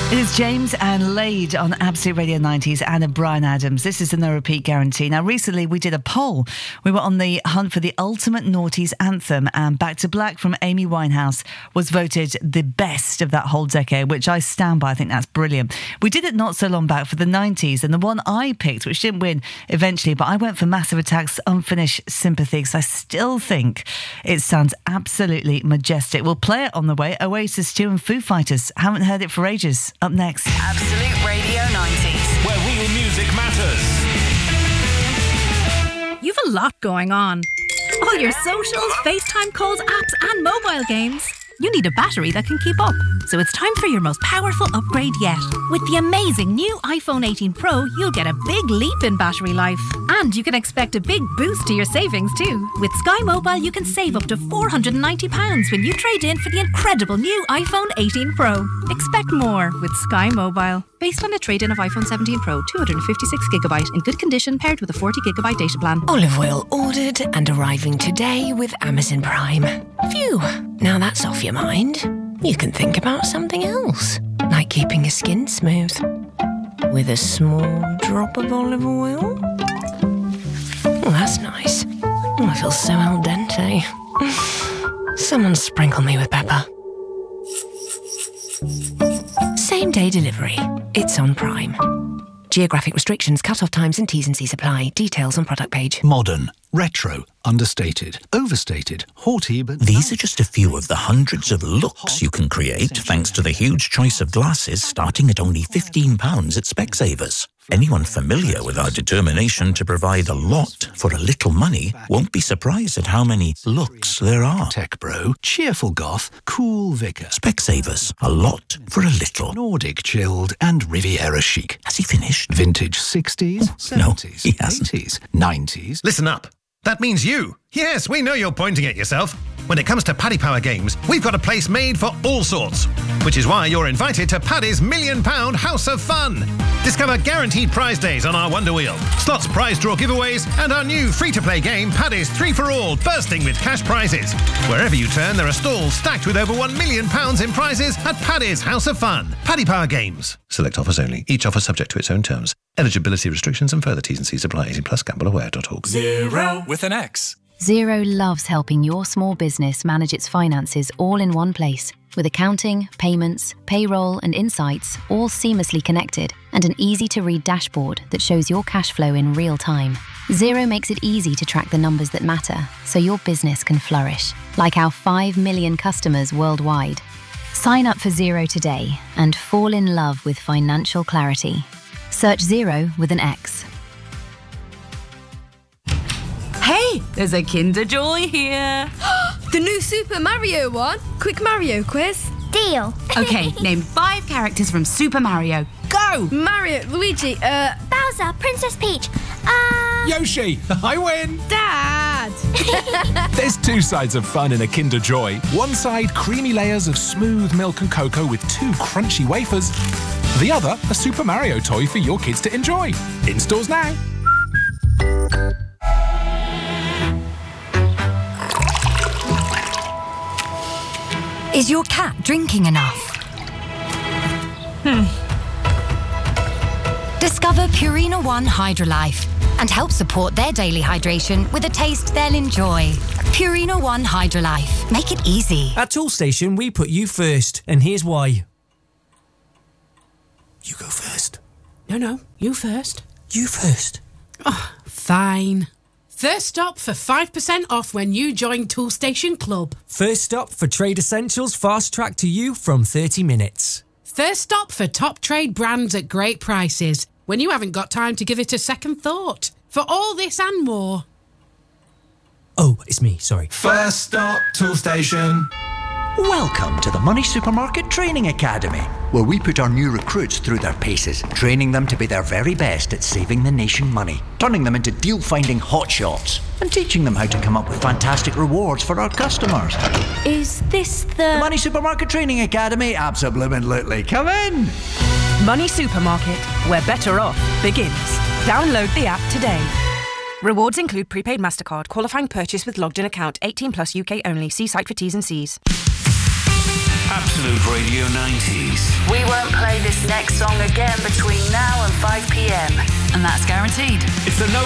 It is James and Laid on Absolute Radio 90s and Bryan Adams. This is the no repeat guarantee. Now, recently we did a poll. We were on the hunt for the ultimate noughties anthem, and Back to Black from Amy Winehouse was voted the best of that whole decade, which I stand by. I think that's brilliant. We did it not so long back for the 90s, and the one I picked, which didn't win eventually, but I went for Massive Attack's Unfinished Sympathy, because I still think it sounds absolutely majestic. We'll play it on the way. Oasis 2 and Foo Fighters. Haven't heard it for ages. Up next. Absolute Radio 90s. Where real music matters. You've a lot going on. All your socials, FaceTime calls, apps and mobile games. You need a battery that can keep up. So it's time for your most powerful upgrade yet. With the amazing new iPhone 18 Pro, you'll get a big leap in battery life. And you can expect a big boost to your savings too. With Sky Mobile, you can save up to £490 when you trade in for the incredible new iPhone 18 Pro. Expect more with Sky Mobile. Based on a trade-in of iPhone 17 Pro, 256GB in good condition, paired with a 40GB data plan. Olive oil ordered and arriving today with Amazon Prime. Phew, now that's off your mind. You can think about something else, like keeping your skin smooth. With a small drop of olive oil. Oh, that's nice. Oh, I feel so al dente. Someone sprinkle me with pepper. Same-day delivery. It's on Prime. Geographic restrictions, cut-off times and T's and C's apply. Details on product page. Modern, retro, understated, overstated, haughty, but... These are just a few of the hundreds of looks you can create thanks to the huge choice of glasses starting at only £15 at Specsavers. Anyone familiar with our determination to provide a lot for a little money won't be surprised at how many looks there are. Tech bro, cheerful goth, cool vicar. Specsavers, a lot for a little. Nordic chilled and Riviera chic. Has he finished? Vintage 60s, 70s, no, he hasn't. 80s, 90s. Listen up. That means you. Yes, we know you're pointing at yourself. When it comes to Paddy Power games, we've got a place made for all sorts. Which is why you're invited to Paddy's £1 Million House of Fun. Discover guaranteed prize days on our Wonder Wheel, slots prize draw giveaways, and our new free-to-play game, Paddy's 3-for-All, bursting with cash prizes. Wherever you turn, there are stalls stacked with over £1 million in prizes at Paddy's House of Fun. Paddy Power Games. Select offers only. Each offer subject to its own terms. Eligibility restrictions and further T's and C's apply. 18+, gambleaware.org. Zero with an X. Xero loves helping your small business manage its finances all in one place, with accounting, payments, payroll and insights all seamlessly connected, and an easy-to-read dashboard that shows your cash flow in real time. Xero makes it easy to track the numbers that matter, so your business can flourish, like our 5 million customers worldwide. Sign up for Xero today and fall in love with financial clarity. Search Xero with an X. Hey, there's a Kinder Joy here. The new Super Mario one. Quick Mario quiz. Deal. Okay, name 5 characters from Super Mario. Go! Mario, Luigi, Bowser, Princess Peach, Yoshi, I win. Dad. There's two sides of fun in a Kinder Joy. One side, creamy layers of smooth milk and cocoa with 2 crunchy wafers. The other, a Super Mario toy for your kids to enjoy. In stores now. Is your cat drinking enough? Discover Purina One Hydrolife and help support their daily hydration with a taste they'll enjoy. Purina One Hydrolife. Make it easy. At Toolstation, we put you first, and here's why. You go first. No, you first. You first. Oh, fine. First stop for 5% off when you join Toolstation Club. First stop for trade essentials fast track to you from 30 minutes. First stop for top trade brands at great prices when you haven't got time to give it a second thought. For all this and more. Oh, it's me, sorry. First stop, Toolstation. Welcome to the Money Supermarket Training Academy, where we put our new recruits through their paces, training them to be their very best at saving the nation money, turning them into deal-finding hotshots, and teaching them how to come up with fantastic rewards for our customers. Is this the Money Supermarket Training Academy? Absolutely. Come in! Money Supermarket, where better off begins. Download the app today. Rewards include prepaid MasterCard, qualifying purchase with logged-in account, 18+ UK only. See site for T's and C's. Absolute Radio 90s. We won't play this next song again between now and 5 p.m. And that's guaranteed. It's the No